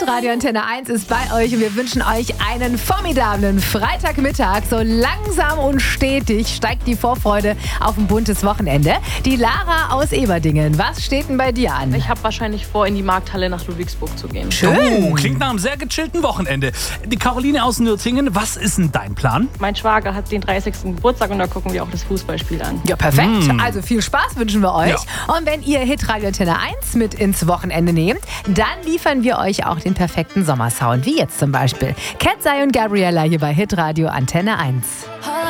Hitradio Antenne 1 ist bei euch und wir wünschen euch einen formidablen Freitagmittag. So langsam und stetig steigt die Vorfreude auf ein buntes Wochenende. Die Lara aus Eberdingen, was steht denn bei dir an? Ich habe wahrscheinlich vor, in die Markthalle nach Ludwigsburg zu gehen. Schön. Oh, klingt nach einem sehr gechillten Wochenende. Die Caroline aus Nürtingen, was ist denn dein Plan? Mein Schwager hat den 30. Geburtstag und da gucken wir auch das Fußballspiel an. Ja, perfekt. Also viel Spaß wünschen wir euch. Ja. Und wenn ihr Hitradio Antenne 1 mit ins Wochenende nehmt, dann liefern wir euch auch den perfekten Sommersound. Wie jetzt zum Beispiel Katseye und Gabriella hier bei Hitradio Antenne 1.